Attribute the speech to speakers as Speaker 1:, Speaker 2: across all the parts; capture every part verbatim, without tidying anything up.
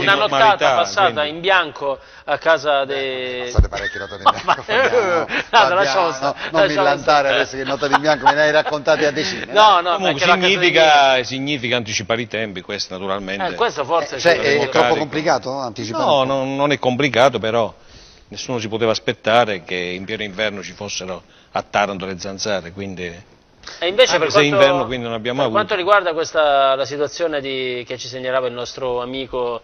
Speaker 1: una nottata passata quindi. in bianco a casa dei...
Speaker 2: Passate parecchie nottate in bianco, Fabiano, no, Fabiano, no, non millantare adesso che nottate in bianco me ne hai raccontate a decine.
Speaker 1: No, no,
Speaker 3: comunque significa, significa anticipare i tempi, questo naturalmente.
Speaker 1: Eh, questo forse
Speaker 2: eh, cioè, è, è troppo complicato anticipare?
Speaker 3: No, no, non è complicato, però nessuno si poteva aspettare che in pieno inverno ci fossero a Taranto le zanzare, quindi...
Speaker 1: E invece per, quanto,
Speaker 3: inverno, quindi non abbiamo
Speaker 1: per
Speaker 3: avuto.
Speaker 1: quanto riguarda questa, la situazione di, che ci segnalava il nostro amico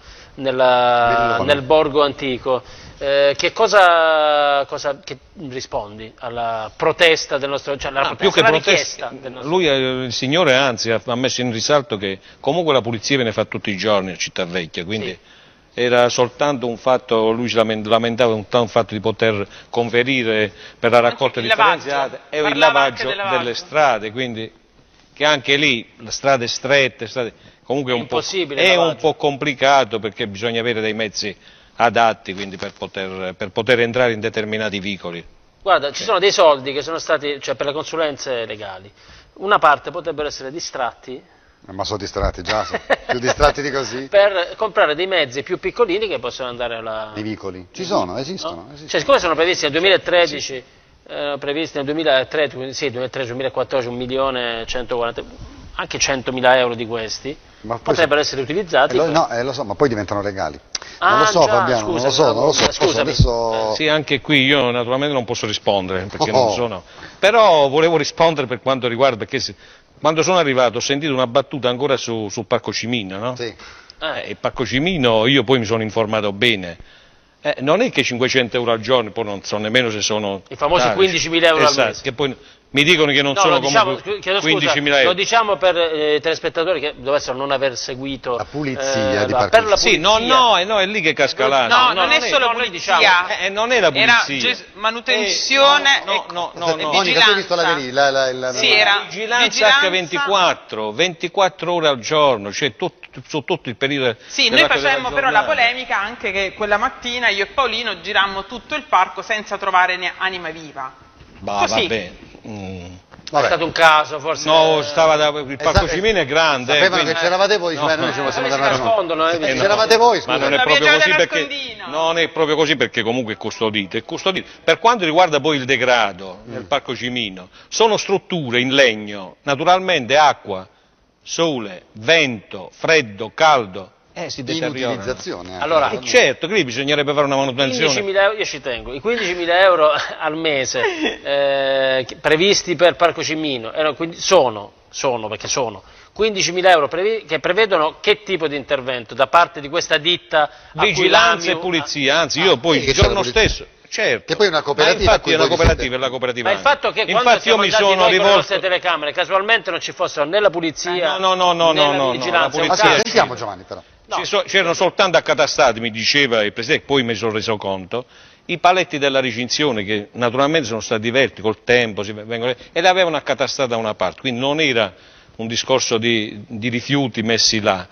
Speaker 1: nella, nel borgo antico, eh, che cosa, cosa che rispondi alla protesta del nostro, cioè alla
Speaker 3: ah,
Speaker 1: protesta,
Speaker 3: più che
Speaker 1: alla
Speaker 3: protesta,
Speaker 1: richiesta del nostro...
Speaker 3: lui, il signore anzi ha messo in risalto che comunque la pulizia viene fatta tutti i giorni a Cittavecchia, quindi sì. Era soltanto un fatto, lui si lamentava un, un fatto di poter conferire per la raccolta differenziata e il lavaggio delle strade, quindi che anche lì le strade strette, strade, comunque è, un po', è un po' complicato perché bisogna avere dei mezzi adatti quindi per poter, per poter entrare in determinati vicoli.
Speaker 1: Guarda, ci sono dei soldi che sono stati, cioè per le consulenze legali, una parte potrebbero essere distratti.
Speaker 2: Ma sono distratti già, sono più distratti di così?
Speaker 1: Per comprare dei mezzi più piccolini che possono andare alla...
Speaker 2: Dei vicoli? Ci sono, esistono.
Speaker 1: No?
Speaker 2: esistono.
Speaker 1: Cioè, siccome sono previsti nel duemilatredici, sì. eh, previsti nel duemilatredici, sì, duemilatredici duemilaquattordici un milione centoquaranta, anche centomila euro di questi, ma potrebbero essere utilizzati.
Speaker 2: Eh, lo,
Speaker 1: per...
Speaker 2: No, eh, lo so, ma poi diventano legali.
Speaker 1: Ah,
Speaker 2: non lo so,
Speaker 1: già,
Speaker 2: Fabiano,
Speaker 1: scusa,
Speaker 2: non lo so, non lo so.
Speaker 1: Scusami.
Speaker 2: Adesso...
Speaker 3: Eh, sì, anche qui io naturalmente non posso rispondere, perché
Speaker 2: oh.
Speaker 3: non sono... Però volevo rispondere per quanto riguarda, perché... Se... Quando sono arrivato ho sentito una battuta ancora su, sul Parco Cimino, no?
Speaker 2: Sì.
Speaker 3: Eh, il Parco Cimino, io poi mi sono informato bene, eh, non è che cinquecento euro al giorno, poi non so nemmeno se sono...
Speaker 1: I famosi quindicimila euro
Speaker 3: esatto,
Speaker 1: al mese.
Speaker 3: Che poi mi dicono che non
Speaker 1: no,
Speaker 3: sono
Speaker 1: diciamo,
Speaker 3: comunque quindicimila euro.
Speaker 1: Lo diciamo per eh, i telespettatori che dovessero non aver seguito...
Speaker 2: La pulizia
Speaker 1: eh,
Speaker 2: di
Speaker 1: la,
Speaker 2: Parco
Speaker 1: per la
Speaker 3: Sì, no, no, no, è lì che casca l'asino.
Speaker 4: No,
Speaker 3: No,
Speaker 4: non, non è solo
Speaker 1: no,
Speaker 4: pulizia,
Speaker 1: diciamo,
Speaker 3: eh, non è la pulizia.
Speaker 4: Era manutenzione
Speaker 3: eh, no, no, no, no,
Speaker 4: e
Speaker 3: no.
Speaker 2: Monica, tu hai visto la deriva? La, la, la,
Speaker 4: sì, era
Speaker 3: vigilanza,
Speaker 4: vigilanza
Speaker 3: acca ventiquattro, ventiquattro ore al giorno, cioè tutto, su tutto il periodo.
Speaker 4: Sì, noi facemmo però la polemica anche che quella mattina io e Paolino girammo tutto il parco senza trovare anima viva.
Speaker 3: Bah,
Speaker 4: Così.
Speaker 3: Vabbè. Mm.
Speaker 1: Vabbè. È stato un caso, forse...
Speaker 3: No, stava da, il Parco Cimino è grande.
Speaker 2: Sapevano
Speaker 3: quindi...
Speaker 2: che c'eravate voi,
Speaker 3: no,
Speaker 2: cioè, noi ci possiamo dare
Speaker 1: nascondono, eh,
Speaker 2: eh, no. C'eravate voi, scusa.
Speaker 3: Ma non è proprio così perché non è proprio così perché comunque è custodito, è custodito. Per quanto riguarda poi il degrado nel Parco Cimino, sono strutture in legno, naturalmente acqua, sole, vento, freddo, caldo. Eh, si deteriorano.
Speaker 2: Inutilizzazione. Eh.
Speaker 1: Allora,
Speaker 3: eh, certo, quindi bisognerebbe fare una manutenzione.
Speaker 1: quindicimila euro, io ci tengo, i quindicimila euro al mese eh, previsti per Parco Cimino erano, sono, sono, perché sono, quindicimila euro previ, che prevedono che tipo di intervento da parte di questa ditta?
Speaker 3: Vigilanza e pulizia, anzi io ah, poi il giorno stesso... Certo.
Speaker 2: Che poi è una cooperativa.
Speaker 3: Ma infatti è una cooperativa, è la cooperativa.
Speaker 1: Ma il fatto che
Speaker 3: infatti
Speaker 1: quando siamo
Speaker 3: io mi
Speaker 1: andati
Speaker 3: sono
Speaker 1: noi
Speaker 3: rivolto...
Speaker 1: con le nostre telecamere casualmente non ci fossero né la pulizia
Speaker 3: eh, no, no, no,
Speaker 1: né
Speaker 3: no,
Speaker 1: la
Speaker 3: no,
Speaker 1: vigilanza.
Speaker 3: no, la
Speaker 2: polizia... ah, sentiamo Giovanni però.
Speaker 3: No. C'erano soltanto accatastati, mi diceva il Presidente, poi mi sono reso conto, i paletti della recinzione che naturalmente sono stati diverti col tempo si vengono, e li avevano accatastati da una parte, quindi non era un discorso di, di rifiuti messi là.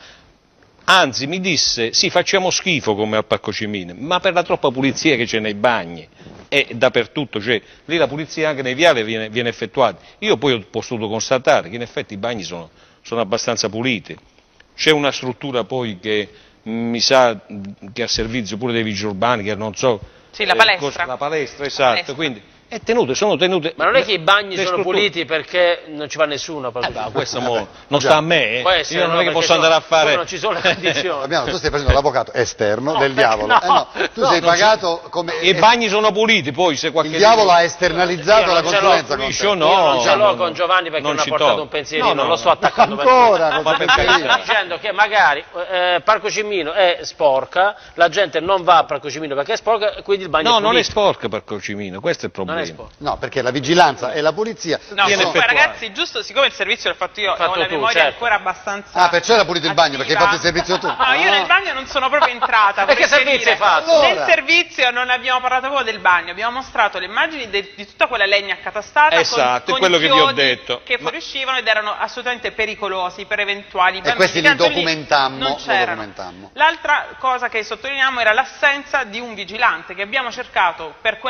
Speaker 3: Anzi, mi disse, sì, facciamo schifo come al Parco Cimino, ma per la troppa pulizia che c'è nei bagni e dappertutto, cioè lì la pulizia anche nei viali viene, viene effettuata. Io poi ho potuto constatare che in effetti i bagni sono, sono abbastanza puliti. C'è una struttura poi che mi sa che ha servizio pure dei vigili urbani, che non so...
Speaker 4: Sì, la palestra.
Speaker 3: Eh, la palestra, esatto, la palestra. Quindi...
Speaker 1: È tenute, sono tenute. Ma non è che i bagni sono strutture... puliti perché non ci va nessuno?
Speaker 3: Eh, no, questo mo, non sta a me, eh.
Speaker 1: Essere,
Speaker 3: io non
Speaker 1: no,
Speaker 3: è che posso andare a fare...
Speaker 1: Non ci sono le condizioni.
Speaker 2: Fabiano, tu stai facendo l'avvocato esterno
Speaker 1: no,
Speaker 2: del diavolo.
Speaker 1: No,
Speaker 2: eh no, tu
Speaker 1: no,
Speaker 2: sei pagato come...
Speaker 3: I bagni sono puliti, poi se qualche...
Speaker 2: Il diavolo ha esternalizzato la consulenza con
Speaker 1: te. Io non ce l'ho con Giovanni perché non, non ha portato to... un pensierino, no, no, lo sto attaccando.
Speaker 2: Ancora?
Speaker 1: Per sto dicendo che magari eh, Parco Cimino è sporca, la gente non va a Parco Cimino perché è sporca, e quindi il bagno
Speaker 3: no,
Speaker 1: è pulito.
Speaker 3: No, non è sporca Parco Cimino, questo è il problema.
Speaker 1: Non è sporca.
Speaker 2: No, perché la vigilanza e la pulizia...
Speaker 4: No, comunque ragazzi, giusto, siccome il servizio l'ho fatto io, ho la
Speaker 1: tu,
Speaker 4: memoria
Speaker 1: certo.
Speaker 4: ancora abbastanza...
Speaker 2: Ah, perciò era pulito il bagno,
Speaker 4: attiva.
Speaker 2: perché hai fatto il servizio tu?
Speaker 4: No, io nel bagno non sono proprio entrata.
Speaker 1: E che servizio hai fatto?
Speaker 4: Allora. Nel servizio non abbiamo parlato proprio del bagno, abbiamo mostrato le immagini de, di tutta quella legna accatastata
Speaker 3: esatto,
Speaker 4: con,
Speaker 3: quello
Speaker 4: con
Speaker 3: che vi ho detto.
Speaker 4: che fuoriuscivano ed erano assolutamente pericolosi per eventuali bambini.
Speaker 2: E questi li documentammo.
Speaker 4: L'altra cosa che sottolineiamo era l'assenza di un vigilante che abbiamo cercato per quelle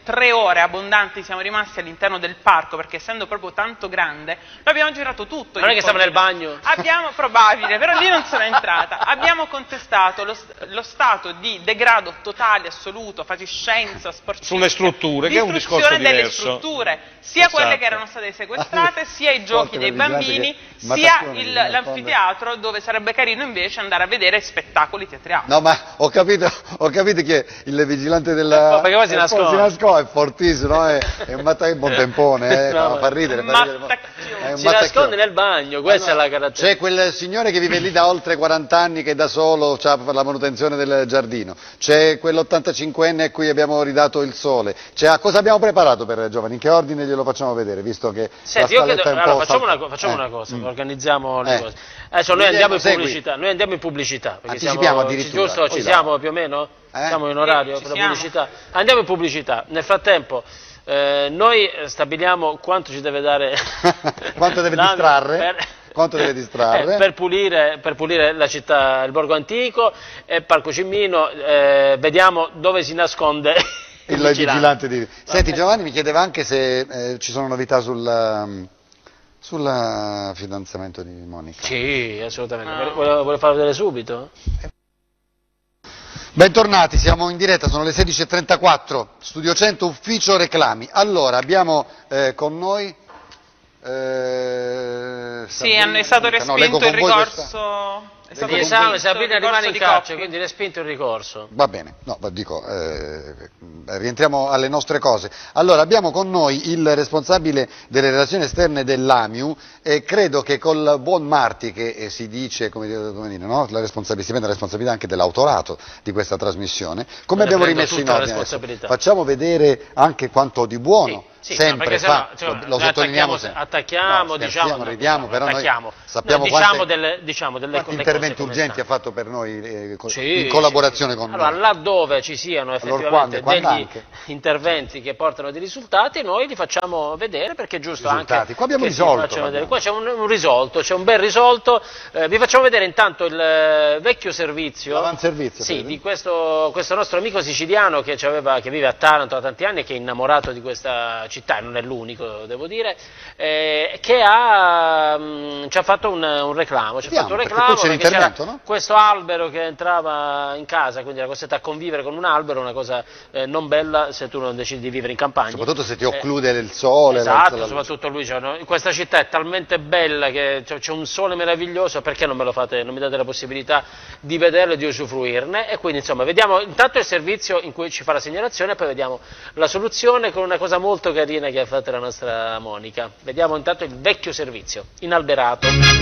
Speaker 4: tre ore abbondanti siamo rimasti all'interno del parco, perché essendo proprio tanto grande, lo abbiamo girato tutto.
Speaker 1: Non è che stavo nel bagno?
Speaker 4: Abbiamo, probabile, però lì non sono entrata. Abbiamo contestato lo, lo stato di degrado totale, assoluto, fatiscenza, sporcizia.
Speaker 3: Sulle strutture, che è un discorso diverso.
Speaker 4: Delle strutture, sia
Speaker 3: esatto.
Speaker 4: quelle che erano state sequestrate, sia i giochi dei bambini, sia l'anfiteatro, dove sarebbe carino invece andare a vedere spettacoli teatrali.
Speaker 2: No, ma ho capito, ho capito che il vigilante della...
Speaker 1: Eh, perché poi si nasconde.
Speaker 2: Si nasconde, è fortissimo, no? È, è un matta- è un buon tempone, eh,
Speaker 1: No,
Speaker 2: fa ridere. Fa ridere. È un
Speaker 1: Si
Speaker 2: mattacchione.
Speaker 1: nasconde nel bagno, questa
Speaker 2: Allora,
Speaker 1: è la caratteristica.
Speaker 2: c'è quel signore che vive lì da oltre quaranta anni che da solo ha per la manutenzione del giardino, c'è quell'ottantacinquenne a cui abbiamo ridato il sole, c'è, a cosa abbiamo preparato per i giovani, in che ordine glielo facciamo vedere, visto che
Speaker 1: Senti,
Speaker 2: la
Speaker 1: io chiedo,
Speaker 2: scaletta è un
Speaker 1: allora,
Speaker 2: po'
Speaker 1: facciamo,
Speaker 2: salta-
Speaker 1: una, facciamo
Speaker 2: eh,
Speaker 1: una cosa,
Speaker 2: mm.
Speaker 1: organizziamo le
Speaker 2: Eh.
Speaker 1: cose. Adesso noi andiamo in
Speaker 2: Segui.
Speaker 1: pubblicità, noi andiamo in pubblicità, perché
Speaker 2: Anticipiamo
Speaker 1: siamo,
Speaker 2: addirittura.
Speaker 1: giusto, ci
Speaker 2: Poi
Speaker 1: siamo
Speaker 2: là.
Speaker 1: più o meno?
Speaker 2: Eh?
Speaker 1: Siamo in orario
Speaker 4: Sì,
Speaker 1: per
Speaker 4: ci
Speaker 1: la
Speaker 4: siamo.
Speaker 1: pubblicità? Andiamo in pubblicità, nel frattempo eh, noi stabiliamo quanto ci deve dare...
Speaker 2: Quanto deve
Speaker 1: l'A M I
Speaker 2: distrarre?
Speaker 1: Per...
Speaker 2: Quanto deve distrarre?
Speaker 1: Eh, per, pulire, per pulire la città, il borgo antico e Parco Cimmino, eh, vediamo dove si nasconde
Speaker 2: Il vigilante di... Senti, Giovanni mi chiedeva anche se eh, ci sono novità sul, um, sul uh, fidanzamento di Monica.
Speaker 1: Sì, assolutamente.
Speaker 4: Ah.
Speaker 1: Vuole, vuole, vuole farlo vedere subito?
Speaker 2: Bentornati, siamo in diretta, sono le sedici e trentaquattro, Studio cento, ufficio reclami. Allora, abbiamo eh, con noi... Eh,
Speaker 4: Sì,
Speaker 2: Sabrina,
Speaker 4: è stato
Speaker 2: Monica. No,
Speaker 4: respinto
Speaker 2: leggo
Speaker 4: il
Speaker 2: con voi questa.
Speaker 4: ricorso. È stato
Speaker 1: Di
Speaker 2: Leggo
Speaker 1: esame,
Speaker 4: respinto il
Speaker 1: Sabrina
Speaker 4: ricorso
Speaker 1: rimane in
Speaker 4: di
Speaker 1: carcere,
Speaker 4: coppia.
Speaker 1: quindi respinto il ricorso.
Speaker 2: Va bene, no, dico, eh, rientriamo alle nostre cose. Allora, abbiamo con noi il responsabile delle relazioni esterne dell'A M I U e credo che col buon Marti, che eh, si dice, come dire, come dire, no? La responsabilità, si prende la responsabilità anche dell'autorato di questa trasmissione, come
Speaker 1: Ne
Speaker 2: abbiamo
Speaker 1: prendo
Speaker 2: rimesso in
Speaker 1: tutta la
Speaker 2: ordine adesso?
Speaker 1: responsabilità.
Speaker 2: Facciamo vedere anche quanto di buono
Speaker 1: Sì, sì, no,
Speaker 2: sempre
Speaker 1: perché
Speaker 2: fa,
Speaker 1: sennò, cioè,
Speaker 2: lo
Speaker 1: noi
Speaker 2: sottolineiamo
Speaker 1: attacchiamo,
Speaker 2: sempre.
Speaker 1: attacchiamo,
Speaker 2: No,
Speaker 1: diciamo,
Speaker 2: scherziamo, ridiamo, però
Speaker 1: attacchiamo.
Speaker 2: noi sappiamo
Speaker 1: No, diciamo
Speaker 2: quante-
Speaker 1: delle, diciamo delle
Speaker 2: quanti
Speaker 1: le
Speaker 2: interventi
Speaker 1: cose come
Speaker 2: urgenti ha
Speaker 1: stanno.
Speaker 2: fatto per noi eh, co-
Speaker 1: Sì,
Speaker 2: in collaborazione
Speaker 1: sì, sì.
Speaker 2: con
Speaker 1: allora,
Speaker 2: noi.
Speaker 1: laddove ci siano effettivamente
Speaker 2: quando- quando
Speaker 1: degli
Speaker 2: anche?
Speaker 1: interventi che portano dei risultati, noi li facciamo vedere perché è giusto
Speaker 2: Risultati.
Speaker 1: anche
Speaker 2: Qua abbiamo
Speaker 1: che si
Speaker 2: risolto,
Speaker 1: facciano vedere.
Speaker 2: abbiamo.
Speaker 1: Qua c'è un, un risolto, c'è un bel risolto. Eh, vi facciamo vedere intanto il eh, vecchio servizio,
Speaker 2: L'avanservizio,
Speaker 1: sì,
Speaker 2: credo.
Speaker 1: di questo, questo nostro amico siciliano che, ci aveva, che vive a Taranto da tanti anni e che è innamorato di questa città, e non è l'unico, devo dire, eh, che ha, mh, ci ha fatto un, un reclamo. Ci ha
Speaker 2: Vediamo,
Speaker 1: fatto un
Speaker 2: perché
Speaker 1: reclamo
Speaker 2: poi c'è
Speaker 1: perché c'era
Speaker 2: l'intervento, no?
Speaker 1: questo albero che entrava in casa, quindi era costretto a convivere con un albero, una cosa eh, non bella se tu non decidi di vivere in campagna.
Speaker 2: Soprattutto se ti
Speaker 1: Eh,
Speaker 2: occlude il sole.
Speaker 1: Esatto,
Speaker 2: la- la luce.
Speaker 1: soprattutto lui, cioè, no, questa città è talmente bella che c'è un sole meraviglioso, perché non me lo fate, non mi date la possibilità di vederlo e di usufruirne? E quindi insomma vediamo intanto il servizio in cui ci fa la segnalazione e poi vediamo la soluzione con una cosa molto carina che ha fatto la nostra Monica. Vediamo intanto il vecchio servizio, inalberato.